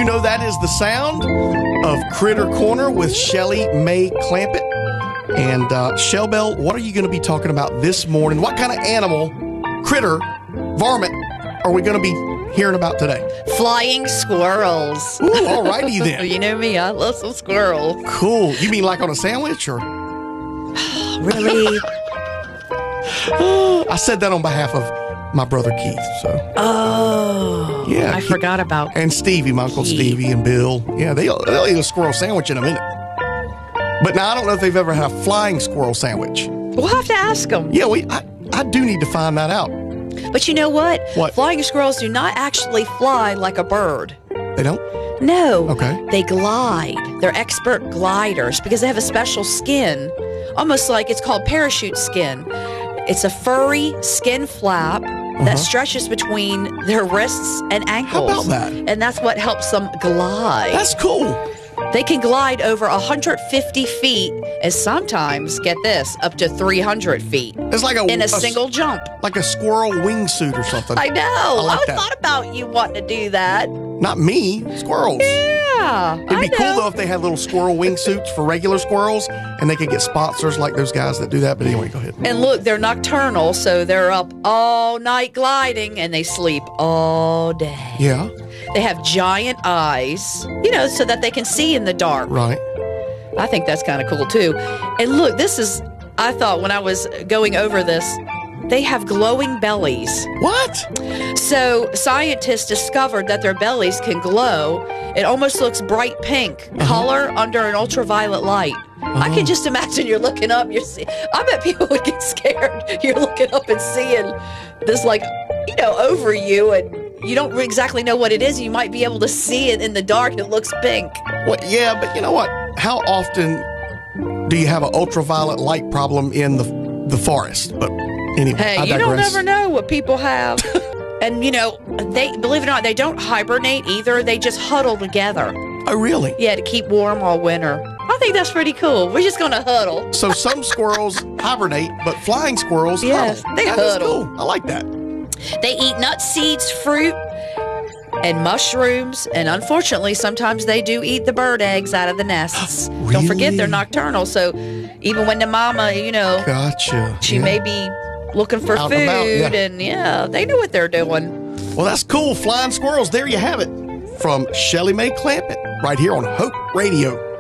You know that is the sound of Critter Corner with Shelly Mae Clampett. And Shell Bell, what are you going to be talking about this morning? What kind of animal, critter, varmint, are we going to be hearing about today? Flying squirrels. Ooh, all righty then. You know me, I love some squirrels. Cool. You mean like on a sandwich or? Really? I said that on behalf of my brother Keith. So. Oh. Yeah. I forgot about and Stevie, my Uncle Stevie and Bill. Yeah, they'll eat a squirrel sandwich in a minute. But now I don't know if they've ever had a flying squirrel sandwich. We'll have to ask them. Yeah, I do need to find that out. But you know what? What? Flying squirrels do not actually fly like a bird. They don't? No. Okay. They glide. They're expert gliders because they have a special skin, almost like it's called parachute skin. It's a furry skin flap that stretches between their wrists and ankles. How about that? And that's what helps them glide. That's cool. They can glide over 150 feet and sometimes, get this, up to 300 feet. It's like in a single jump. Like a squirrel wingsuit or something. I know. like that. thought about you wanting to do that. Not me, squirrels. Yeah. It'd be cool though if they had little squirrel wingsuits for regular squirrels and they could get sponsors like those guys that do that. But anyway, go ahead. And look, they're nocturnal, so they're up all night gliding and they sleep all day. Yeah. They have giant eyes, so that they can see in the dark. Right. I think that's kind of cool too. And look, I thought when I was going over this, they have glowing bellies. What? So scientists discovered that their bellies can glow. It almost looks bright pink color under an ultraviolet light. I can just imagine you're looking up. I bet people would get scared. You're looking up and seeing this, over you, and you don't exactly know what it is. You might be able to see it in the dark, and it looks pink. Well, yeah, but you know what? How often do you have an ultraviolet light problem in the forest? But anyway, hey, I you don't digress. ever know what people have. And they, believe it or not, they don't hibernate either. They just huddle together. Oh, really? Yeah, to keep warm all winter. I think that's pretty cool. We're just going to huddle. So some squirrels hibernate, but flying squirrels Yes, huddle. they That is huddle. cool. I like that. They eat nuts, seeds, fruit, and mushrooms. And unfortunately, sometimes they do eat the bird eggs out of the nests. Really? Don't forget, they're nocturnal. So even when the mama, Gotcha. she may be looking for Out food. and about, yeah. And they know what they're doing. Well, that's cool. Flying squirrels. There you have it. From Shelly Mae Clampett, right here on Hope Radio.